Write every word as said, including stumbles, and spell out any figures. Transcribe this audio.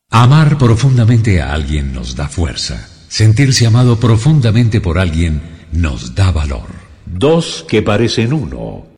Amar profundamente a alguien nos da fuerza. Sentirse amado profundamente por alguien nos da valor. Dos que parecen uno.